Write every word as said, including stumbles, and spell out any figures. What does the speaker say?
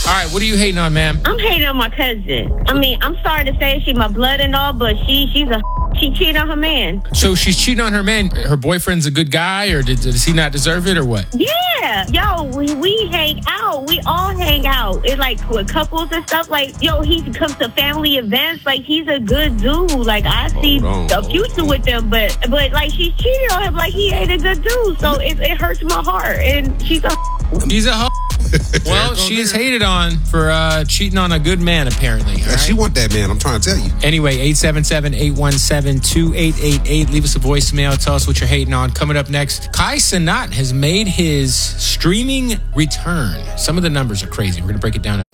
All right, what are you hating on, ma'am? I'm hating on my cousin. I mean, I'm sorry to say she my blood and all, but she she's a she cheated on her man. So she's cheating on her man. Her boyfriend's a good guy, or did, does he not deserve it, or what? Yeah, yo, we, we hang out. We all hang out. It's like with couples and stuff. Like, yo, he comes to family events. Like, he's a good dude. Like, I see on, the future with them, but but like she cheated on him. Like, he ain't a good dude. So it, it hurts my heart. And she's a. She's a hoe. Well, she is hated on for uh, cheating on a good man, apparently. Yeah, right? she want that man, I'm trying to tell you. Anyway, eight seven seven, eight one seven, two eight eight eight. Leave us a voicemail. Tell us what you're hating on. Coming up next, Kai Cenat has made his streaming return. Some of the numbers are crazy. We're going to break it down.